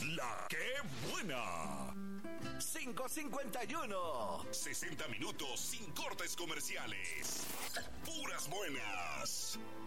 La que buena. 5:51. 60 minutos sin cortes comerciales. Puras buenas.